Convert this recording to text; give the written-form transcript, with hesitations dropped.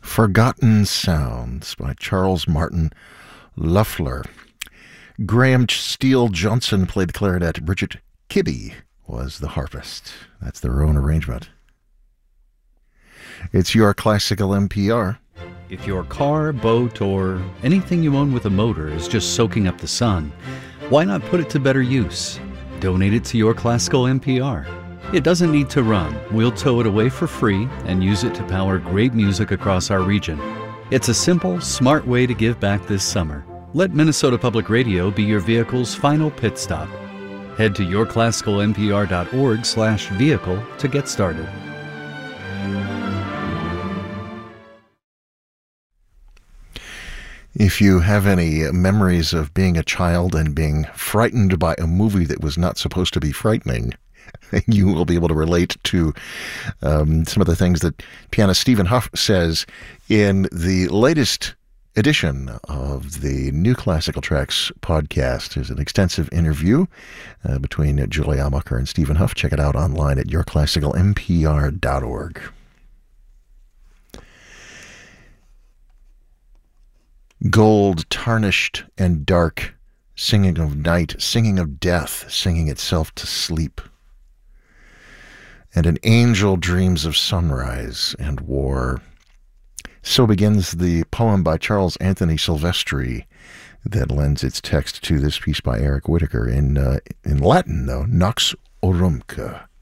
Forgotten Sounds by Charles Martin Loeffler. Graham Steele Johnson played the clarinet. Bridget Kibbe was the harpist. That's their own arrangement. It's your classical NPR. If your car, boat, or anything you own with a motor is just soaking up the sun, why not put it to better use? Donate it to Your Classical NPR. It doesn't need to run. We'll tow it away for free and use it to power great music across our region. It's a simple, smart way to give back this summer. Let Minnesota Public Radio be your vehicle's final pit stop. Head to yourclassicalnpr.org/vehicle to get started. If you have any memories of being a child and being frightened by a movie that was not supposed to be frightening, you will be able to relate to some of the things that pianist Stephen Hough says in the latest edition of the New Classical Tracks podcast. There's an extensive interview between Julie Amacher and Stephen Hough. Check it out online at yourclassicalnpr.org. Gold, tarnished and dark, singing of night, singing of death, singing itself to sleep. And an angel dreams of sunrise and war. So begins the poem by Charles Anthony Silvestri that lends its text to this piece by Eric Whitacre in Latin, though, Nox Orumque.